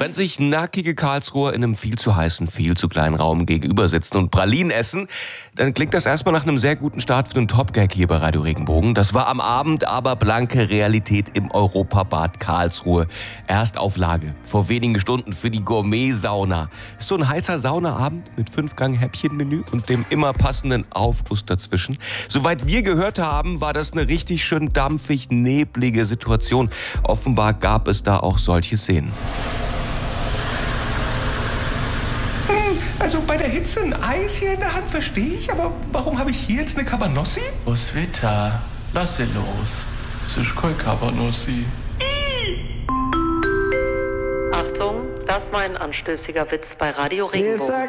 Wenn sich nackige Karlsruher in einem viel zu heißen, viel zu kleinen Raum gegenüber sitzen und Pralinen essen, dann klingt das erstmal nach einem sehr guten Start für den Top-Gag hier bei Radio Regenbogen. Das war am Abend aber blanke Realität im Europabad Karlsruhe. Erstauflage vor wenigen Stunden für die Gourmet-Sauna. Ist so ein heißer Saunaabend mit 5-Gang-Häppchenmenü und dem immer passenden Aufguss dazwischen. Soweit wir gehört haben, war das eine richtig schön dampfig, neblige Situation. Offenbar gab es da auch solche Szenen. Also bei der Hitze ein Eis hier in der Hand verstehe ich, aber warum habe ich hier jetzt eine Cabanossi? Roswitha, lass sie los. Es ist kein Cabanossi. Achtung, das war ein anstößiger Witz bei Radio Regenbogen.